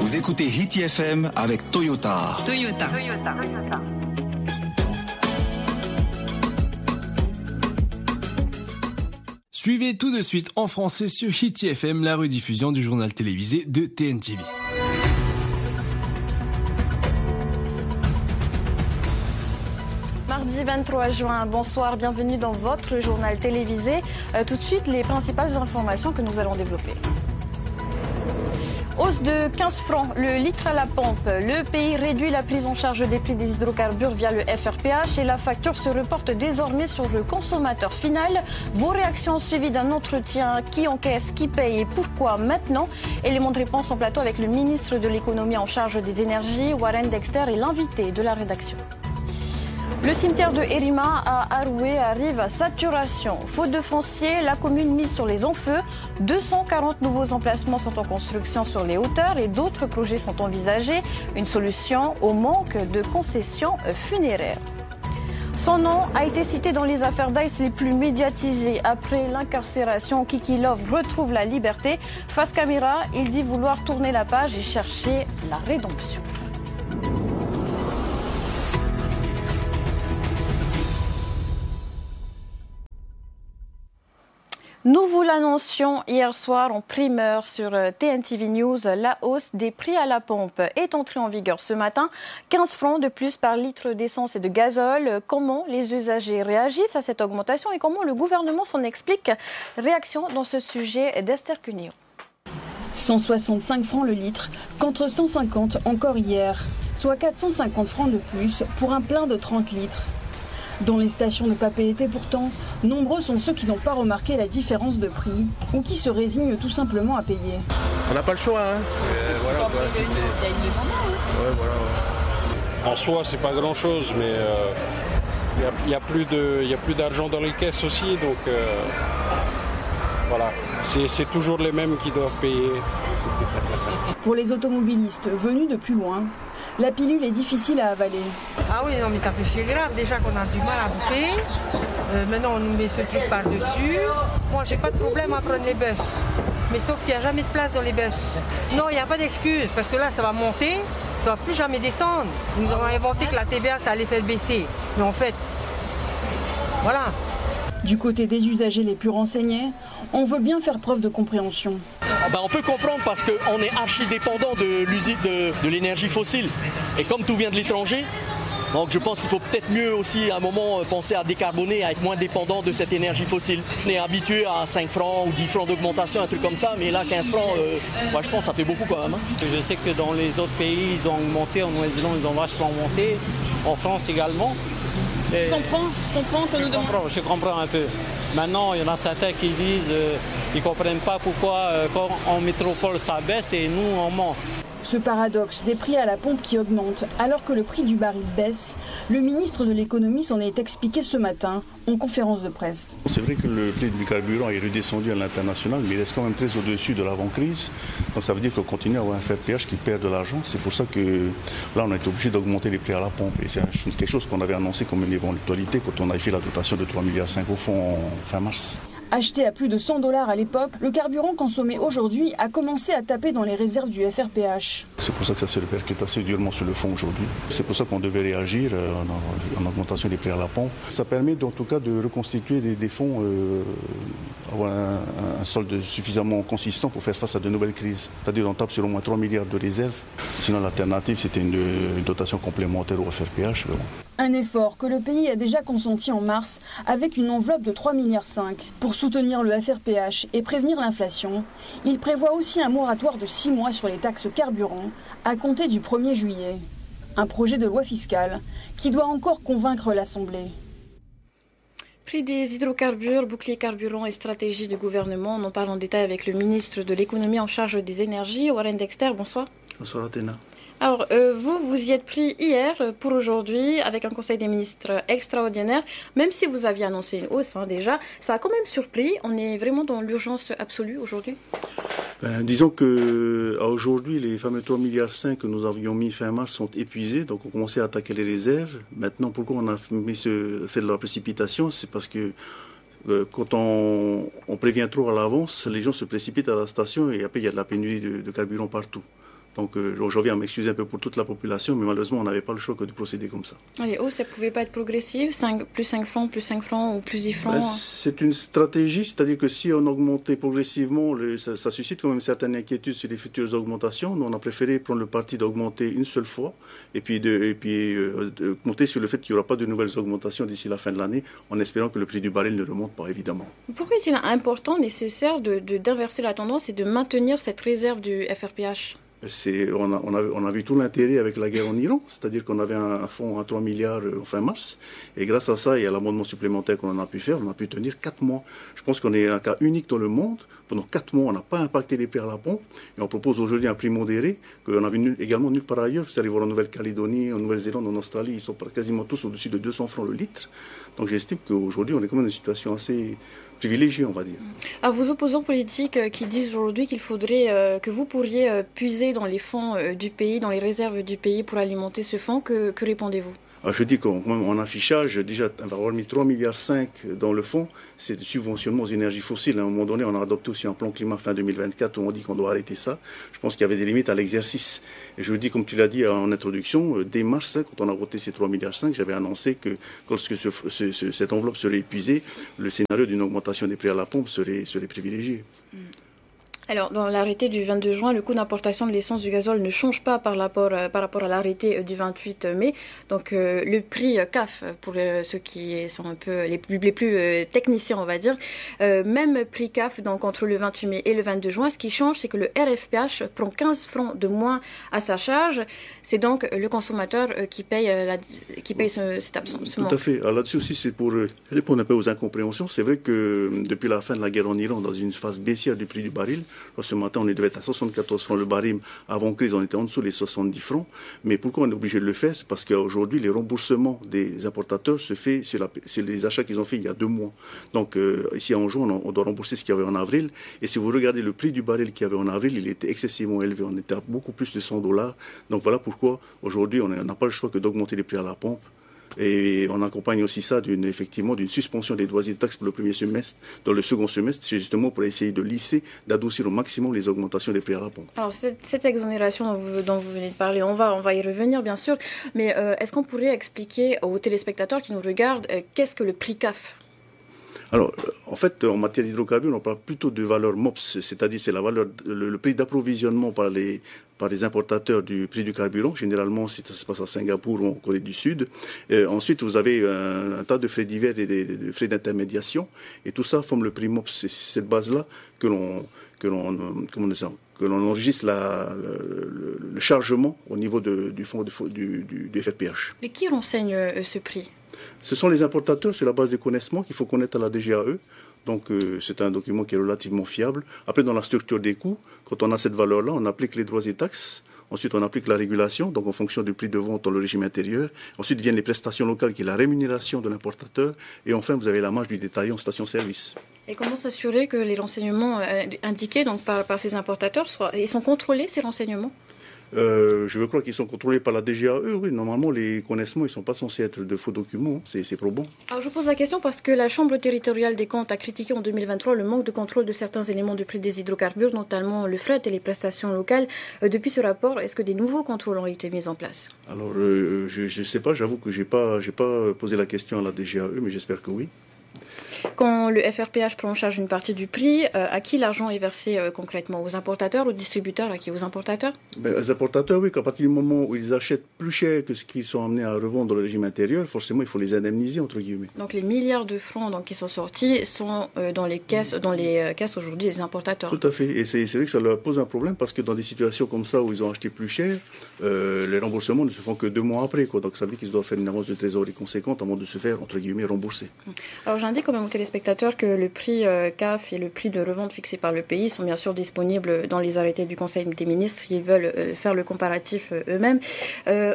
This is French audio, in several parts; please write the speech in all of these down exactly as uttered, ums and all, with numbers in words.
Vous écoutez Hit F M avec Toyota. Toyota. Toyota. Toyota. Suivez tout de suite en français sur Hit F M la rediffusion du journal télévisé de T N T V. Mardi vingt-trois juin, bonsoir, bienvenue dans votre journal télévisé. Euh, tout de suite, les principales informations que nous allons développer. Hausse de quinze francs le litre à la pompe. Le pays réduit la prise en charge des prix des hydrocarbures via le F R P H et la facture se reporte désormais sur le consommateur final. Vos réactions suivies d'un entretien. Qui encaisse, qui paye et pourquoi maintenant? Élément de réponse en plateau avec le ministre de l'économie en charge des énergies, Warren Dexter, et l'invité de la rédaction. Le cimetière de Hérima à Aroué arrive à saturation. Faute de foncier, la commune mise sur les enfeux. deux cent quarante nouveaux emplacements sont en construction sur les hauteurs et d'autres projets sont envisagés. Une solution au manque de concessions funéraires. Son nom a été cité dans les affaires d'Ice les plus médiatisées. Après l'incarcération, Kiki Love retrouve la liberté. Face caméra, il dit vouloir tourner la page et chercher la rédemption. Nous vous l'annoncions hier soir en primeur sur T N T V News. La hausse des prix à la pompe est entrée en vigueur ce matin. quinze francs de plus par litre d'essence et de gazole. Comment les usagers réagissent à cette augmentation et comment le gouvernement s'en explique? Réaction dans ce sujet d'Esther Cuneo. cent soixante-cinq francs le litre contre cent cinquante encore hier, soit quatre cent cinquante francs de plus pour un plein de trente litres. Dans les stations de Papeete pourtant, nombreux sont ceux qui n'ont pas remarqué la différence de prix ou qui se résignent tout simplement à payer. On n'a pas le choix, hein. Euh, voilà, quoi, il y a une demande, hein. Ouais, voilà, ouais. En soi, c'est pas grand-chose, mais il euh, n'y a, a plus de, y a plus d'argent dans les caisses aussi, donc euh, voilà, c'est, c'est toujours les mêmes qui doivent payer. Pour les automobilistes venus de plus loin, la pilule est difficile à avaler. Ah oui, non mais ça fait chier grave, déjà qu'on a du mal à bouffer. Euh, maintenant on nous met ce truc par-dessus. Moi j'ai pas de problème à prendre les bus. Mais sauf qu'il n'y a jamais de place dans les bus. Non, il n'y a pas d'excuse, parce que là ça va monter, ça va plus jamais descendre. Ils nous ont inventé que la T V A ça allait faire baisser. Mais en fait, voilà. Du côté des usagers les plus renseignés, on veut bien faire preuve de compréhension. Ben, on peut comprendre parce qu'on est archi dépendant de l'usine de, de l'énergie fossile. Et comme tout vient de l'étranger, donc je pense qu'il faut peut-être mieux aussi à un moment penser à décarboner, à être moins dépendant de cette énergie fossile. On est habitué à cinq francs ou dix francs d'augmentation, un truc comme ça, mais là quinze francs, euh, ouais, je pense que ça fait beaucoup quand même. Hein. Je sais que dans les autres pays, ils ont augmenté, en Nouvelle-Zélande, ils ont vachement augmenté, en France également. Et je comprends, je comprends que je nous comprends, demandons. Je comprends un peu. Maintenant, il y en a certains qui disent euh, qu'ils ne comprennent pas pourquoi euh, quand en métropole ça baisse et nous on monte. Ce paradoxe des prix à la pompe qui augmentent alors que le prix du baril baisse, le ministre de l'économie s'en est expliqué ce matin en conférence de presse. C'est vrai que le prix du carburant est redescendu à l'international, mais il reste quand même très au-dessus de l'avant-crise. Donc ça veut dire qu'on continue à avoir un F R P H qui perd de l'argent. C'est pour ça que là on a été obligé d'augmenter les prix à la pompe. Et c'est quelque chose qu'on avait annoncé comme une éventualité quand on avait fait la dotation de trois virgule cinq milliards au fond en fin mars. Acheté à plus de cent dollars à l'époque, le carburant consommé aujourd'hui a commencé à taper dans les réserves du F R P H. C'est pour ça que ça se répercute assez durement sur le fond aujourd'hui. C'est pour ça qu'on devait réagir en, en augmentation des prix à la pompe. Ça permet en tout cas de reconstituer des, des fonds, euh, avoir un, un solde suffisamment consistant pour faire face à de nouvelles crises. C'est-à-dire on tape sur au moins trois milliards de réserves. Sinon l'alternative c'était une, une dotation complémentaire au F R P H. Bon. Un effort que le pays a déjà consenti en mars avec une enveloppe de trois virgule cinq milliards. Pour soutenir le F R P H et prévenir l'inflation, il prévoit aussi un moratoire de six mois sur les taxes carburant à compter du premier juillet. Un projet de loi fiscale qui doit encore convaincre l'Assemblée. Prix des hydrocarbures, bouclier carburant et stratégie du gouvernement. On en parle en détail avec le ministre de l'économie en charge des énergies, Warren Dexter. Bonsoir. Bonsoir Athéna. Alors, euh, vous, vous y êtes pris hier pour aujourd'hui avec un conseil des ministres extraordinaire. Même si vous aviez annoncé une hausse hein, déjà, ça a quand même surpris. On est vraiment dans l'urgence absolue aujourd'hui. Ben, disons que aujourd'hui, les fameux trois virgule cinq milliards que nous avions mis fin mars sont épuisés. Donc, on commençait à attaquer les réserves. Maintenant, pourquoi on a mis ce, fait de la précipitation? C'est parce que euh, quand on, on prévient trop à l'avance, les gens se précipitent à la station et après, il y a de la pénurie de, de carburant partout. Donc euh, je reviens à m'excuser un peu pour toute la population, mais malheureusement on n'avait pas le choix que de procéder comme ça. Les hausses, ça ne pouvait pas être progressive, cinq, plus cinq francs, plus cinq francs ou plus dix francs ben, c'est une stratégie, c'est-à-dire que si on augmentait progressivement, le, ça, ça suscite quand même certaines inquiétudes sur les futures augmentations. Nous on a préféré prendre le parti d'augmenter une seule fois et puis, de, et puis euh, de compter sur le fait qu'il n'y aura pas de nouvelles augmentations d'ici la fin de l'année, en espérant que le prix du baril ne remonte pas évidemment. Pourquoi est-il important, nécessaire de, de, d'inverser la tendance et de maintenir cette réserve du F R P H ? C'est, on, a, on, a, on a vu tout l'intérêt avec la guerre en Iran, c'est-à-dire qu'on avait un, un fonds à trois milliards euh, fin mars, et grâce à ça et à l'amendement supplémentaire qu'on en a pu faire, on a pu tenir quatre mois. Je pense qu'on est un cas unique dans le monde. Pendant quatre mois, on n'a pas impacté les prix à la pompe, et on propose aujourd'hui un prix modéré, qu'on a vu également nulle part ailleurs. Vous allez voir en Nouvelle-Calédonie, en Nouvelle-Zélande, en Australie, ils sont quasiment tous au-dessus de deux cents francs le litre. Donc j'estime qu'aujourd'hui, on est quand même dans une situation assez privilégiée, on va dire. À vos opposants politiques qui disent aujourd'hui qu'il faudrait euh, que vous pourriez euh, puiser dans les fonds euh, du pays, dans les réserves du pays pour alimenter ce fonds, que, que répondez-vous ? Alors je dis qu'en affichage, déjà, on va avoir mis trois virgule cinq milliards dans le fonds, c'est de subventionnement aux énergies fossiles. À un moment donné, on a adopté aussi un plan climat fin deux mille vingt-quatre où on dit qu'on doit arrêter ça. Je pense qu'il y avait des limites à l'exercice. Et je le dis, comme tu l'as dit en introduction, dès mars, quand on a voté ces trois virgule cinq milliards, j'avais annoncé que lorsque ce, ce, ce, cette enveloppe serait épuisée, le scénario d'une augmentation des prix à la pompe serait, serait privilégié. Mm. Alors, dans l'arrêté du vingt-deux juin, le coût d'importation de l'essence du gazole ne change pas par rapport, euh, par rapport à l'arrêté du vingt-huit mai. Donc, euh, le prix C A F, pour euh, ceux qui sont un peu les plus, les plus euh, techniciens, on va dire, euh, même prix C A F donc, entre le vingt-huit mai et le vingt-deux juin. Ce qui change, c'est que le R F P H prend quinze francs de moins à sa charge. C'est donc le consommateur euh, qui paye, euh, la, qui paye ce, cet absence. Tout à fait. Alors, là-dessus aussi, c'est pour euh, répondre un peu aux incompréhensions. C'est vrai que euh, depuis la fin de la guerre en Iran, dans une phase baissière du prix du baril, ce matin, on devait être à soixante-quatorze francs le baril. Avant crise, on était en dessous des soixante-dix francs. Mais pourquoi on est obligé de le faire? C'est parce qu'aujourd'hui, les remboursements des importateurs se fait sur, la, sur les achats qu'ils ont fait il y a deux mois. Donc, euh, ici en juin, on, on doit rembourser ce qu'il y avait en avril. Et si vous regardez le prix du baril qu'il y avait en avril, il était excessivement élevé. On était à beaucoup plus de cent dollars. Donc, voilà pourquoi aujourd'hui, on n'a pas le choix que d'augmenter les prix à la pompe. Et on accompagne aussi ça d'une, effectivement, d'une suspension des droits et taxes pour le premier semestre. Dans le second semestre, c'est justement pour essayer de lisser, d'adoucir au maximum les augmentations des prix à la pompe. Alors, cette, cette exonération dont vous, dont vous venez de parler, on va, on va y revenir, bien sûr. Mais euh, est-ce qu'on pourrait expliquer aux téléspectateurs qui nous regardent euh, qu'est-ce que le prix C A F ? Alors, en fait, en matière d'hydrocarbures, on parle plutôt de valeur M O P S, c'est-à-dire c'est la valeur, le, le prix d'approvisionnement par les, par les importateurs du prix du carburant. Généralement, ça se passe à Singapour ou en Corée du Sud. Et ensuite, vous avez un, un tas de frais divers et des, des frais d'intermédiation. Et tout ça forme le prix M O P S. C'est cette base-là que l'on, que l'on, comment on dit ça, que l'on enregistre la, le, le, le chargement au niveau de, du fonds de, du, du, du F R P H. Mais qui renseigne euh, ce prix ? Ce sont les importateurs sur la base des connaissements qu'il faut connaître à la D G A E. Donc euh, c'est un document qui est relativement fiable. Après, dans la structure des coûts, quand on a cette valeur-là, on applique les droits et taxes. Ensuite, on applique la régulation, donc en fonction du prix de vente dans le régime intérieur. Ensuite viennent les prestations locales, qui est la rémunération de l'importateur. Et enfin, vous avez la marge du détaillant station-service. Et comment s'assurer que les renseignements indiqués donc, par, par ces importateurs, soient, ils sont contrôlés, ces renseignements ? Euh, je veux croire qu'ils sont contrôlés par la D G A E. Oui, normalement, les connaissements, ils ne sont pas censés être de faux documents. C'est, c'est probant. Alors, je pose la question parce que la Chambre territoriale des comptes a critiqué en deux mille vingt-trois le manque de contrôle de certains éléments du prix des hydrocarbures, notamment le fret et les prestations locales. Euh, depuis ce rapport, est-ce que des nouveaux contrôles ont été mis en place ? Alors, euh, je ne sais pas. J'avoue que je n'ai pas, j'ai pas posé la question à la D G A E, mais j'espère que oui. Quand le F R P H prend en charge une partie du prix, euh, à qui l'argent est versé euh, concrètement ? Aux importateurs, aux distributeurs, à qui ? Aux importateurs ? Ben, les importateurs, oui, qu'à partir du moment où ils achètent plus cher que ce qu'ils sont amenés à revendre dans le régime intérieur, forcément, il faut les indemniser, entre guillemets. Donc les milliards de francs donc, qui sont sortis sont euh, dans les caisses, dans les euh, caisses aujourd'hui des importateurs. Tout à fait. Et c'est, c'est vrai que ça leur pose un problème parce que dans des situations comme ça où ils ont acheté plus cher, euh, les remboursements ne se font que deux mois après, quoi. Donc ça veut dire qu'ils doivent faire une avance de trésorerie conséquente avant de se faire, entre guillemets, rembourser. Alors j'indique quand même aux téléspectateurs que le prix euh, C A F et le prix de revente fixé par le pays sont bien sûr disponibles dans les arrêtés du Conseil des ministres. Ils veulent euh, faire le comparatif euh, eux-mêmes. Euh,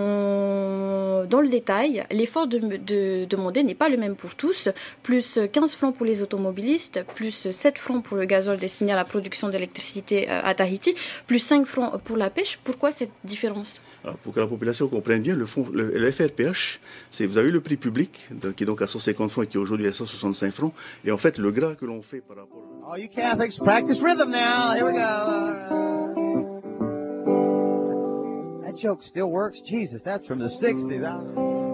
en... Dans le détail, l'effort de, de, demandé n'est pas le même pour tous. Plus quinze francs pour les automobilistes, plus sept francs pour le gazole destiné à la production d'électricité euh, à Tahiti, plus cinq francs pour la pêche. Pourquoi cette différence ? Alors, pour que la population comprenne bien, le, fond, le, le F R P H, c'est, vous avez le prix public, donc, qui est donc à cent cinquante francs et qui aujourd'hui est à cent soixante-cinq francs. Et en fait, le gras que l'on fait par rapport... All you Catholics, practice rhythm now. Here we go. choke still works. Jesus, that's from the sixties.